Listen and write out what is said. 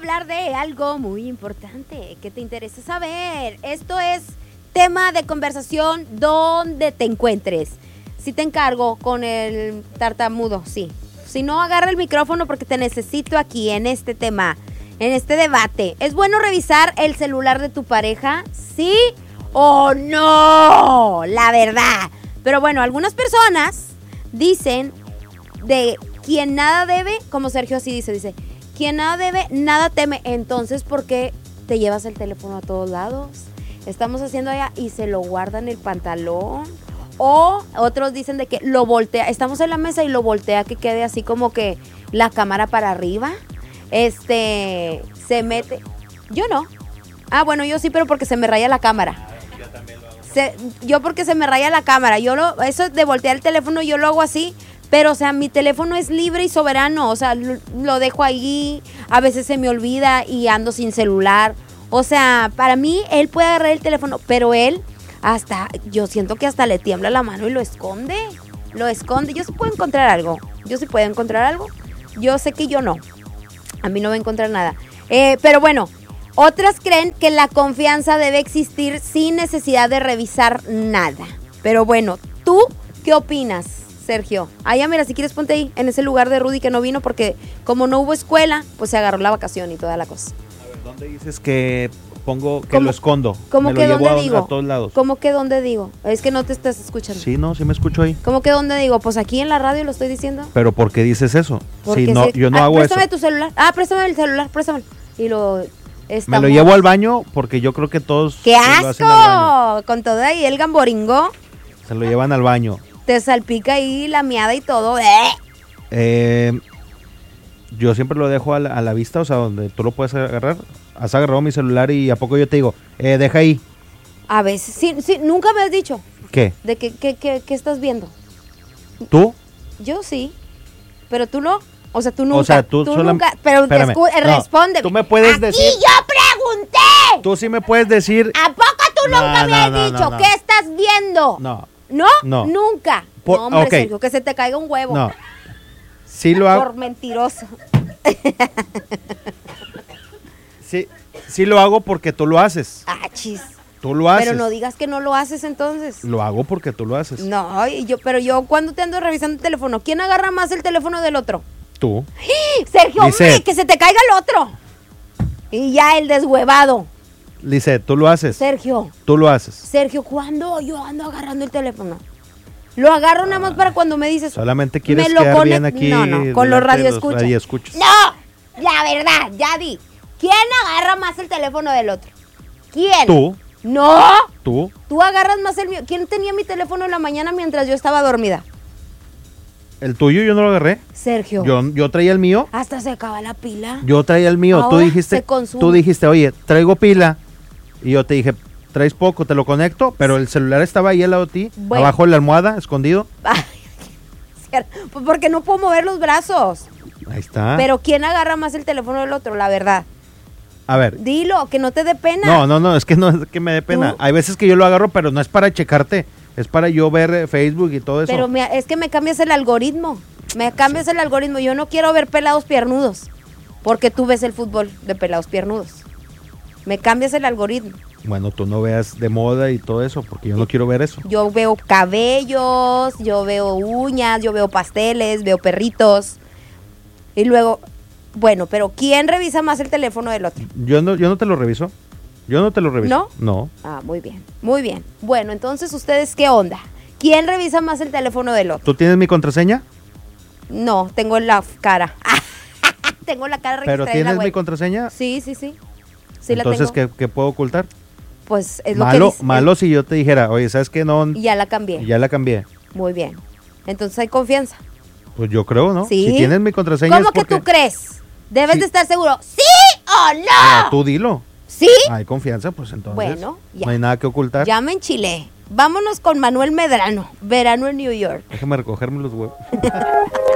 hablar de algo muy importante que te interesa saber. Esto es tema de conversación donde te encuentres. Si te encargo con el tartamudo, sí. Si no, agarra el micrófono porque te necesito aquí en este tema, en este debate. ¿Es bueno revisar el celular de tu pareja? ¿Sí o no? La verdad. Pero bueno, algunas personas dicen de quien nada debe, como Sergio así dice, quien nada debe, nada teme. Entonces, ¿por qué te llevas el teléfono a todos lados? Estamos haciendo allá y se lo guardan en el pantalón. O otros dicen de que lo voltea, estamos en la mesa y lo voltea que quede así como que la cámara para arriba. Se mete. Yo no. Ah, bueno, yo sí, pero porque se me raya la cámara. Yo también lo hago. Yo porque se me raya la cámara. Eso de voltear el teléfono yo lo hago así. Pero, o sea, mi teléfono es libre y soberano. O sea, lo dejo ahí. A veces se me olvida y ando sin celular. O sea, para mí, él puede agarrar el teléfono, pero él yo siento que hasta le tiembla la mano y lo esconde. Yo sí puedo encontrar algo. Yo sé que yo no. A mí no voy a encontrar nada. Pero bueno, otras creen que la confianza debe existir sin necesidad de revisar nada. Pero bueno, ¿tú qué opinas, Sergio? Ya mira, si quieres ponte ahí, en ese lugar de Rudy que no vino porque como no hubo escuela, pues se agarró la vacación y toda la cosa. A ver, ¿dónde dices que pongo que lo escondo? ¿Cómo que dónde digo? A todos lados. ¿Cómo que dónde digo? Es que no te estás escuchando. Sí, no, sí me escucho ahí. ¿Cómo que dónde digo? Pues aquí en la radio lo estoy diciendo. ¿Pero por qué dices eso? Porque sí, no, yo no hago préstame eso. tu celular. Préstame el celular, préstamelo. Y me lo llevo al baño porque yo creo que todos ¡qué lo hacen al asco! baño. Con todo ahí el gamboringo. Se lo llevan al baño. Te salpica ahí la miada y todo. Yo siempre lo dejo a la vista, o sea, donde tú lo puedes agarrar. Has agarrado mi celular y a poco yo te digo, deja ahí. A veces, sí, nunca me has dicho. ¿Qué? ¿De qué estás viendo? ¿Tú? Yo sí, pero tú no. O sea, tú nunca. O sea, tú nunca. Pero responde. Tú me puedes decir. ¡Aquí yo pregunté! Tú sí me puedes decir. ¿A poco tú nunca me has dicho qué estás viendo? No. ¿No? No. Nunca. No, hombre, Sergio, que se te caiga un huevo. No. Sí lo hago. Por mentiroso. Sí lo hago porque tú lo haces. Chis. Tú lo haces. Pero no digas que no lo haces entonces. Lo hago porque tú lo haces. No, pero yo cuando te ando revisando el teléfono, ¿quién agarra más el teléfono del otro? Tú. Sergio, hombre, que se te caiga el otro. Y ya el deshuevado. Lisette, tú lo haces. Sergio. Tú lo haces. Sergio, ¿cuándo yo ando agarrando el teléfono? Lo agarro nada más para cuando me dices. Solamente quieres quedar bien aquí. No, con los radioescuchas. No, la verdad, ya di. ¿Quién agarra más el teléfono del otro? ¿Quién? Tú. No. Tú. Tú agarras más el mío. ¿Quién tenía mi teléfono en la mañana mientras yo estaba dormida? El tuyo yo no lo agarré. Sergio. Yo traía el mío. Hasta se acaba la pila. Yo traía el mío. Ahora se consume. Tú dijiste, oye, traigo pila. Y yo te dije, traes poco, te lo conecto. Pero el celular estaba ahí al lado de ti, abajo de la almohada, escondido. Pues porque no puedo mover los brazos. Ahí está. Pero ¿quién agarra más el teléfono del otro? La verdad. A ver. Dilo, que no te dé pena. No, es que no es que me dé pena. Hay veces que yo lo agarro, pero no es para checarte. Es para yo ver Facebook y todo eso. Pero es que me cambias el algoritmo. Yo no quiero ver pelados piernudos. Porque tú ves el fútbol de pelados piernudos. Me cambias el algoritmo. Bueno, tú no veas de moda y todo eso, porque yo no quiero ver eso. Yo veo cabellos, yo veo uñas, yo veo pasteles, veo perritos. Y luego, bueno, pero ¿quién revisa más el teléfono del otro? Yo no te lo reviso. ¿No? No. Muy bien, muy bien. Bueno, entonces, ¿ustedes qué onda? ¿Quién revisa más el teléfono del otro? ¿Tú tienes mi contraseña? No, tengo la cara. Tengo la cara registrada. ¿Pero tienes mi contraseña? Sí. Entonces, ¿qué puedo ocultar? Pues es lo que dice. Malo si yo te dijera, oye, ¿sabes qué? No. Ya la cambié. Muy bien. Entonces hay confianza. Pues yo creo, ¿no? ¿Sí? Si tienes mi contraseña. ¿Cómo que tú crees? Debes de estar seguro. ¿Sí o no? No, tú dilo. ¿Sí? Hay confianza, pues entonces. Bueno, ya. No hay nada que ocultar. Ya me enchilé. Vámonos con Manuel Medrano. Verano en New York. Déjame recogerme los huevos.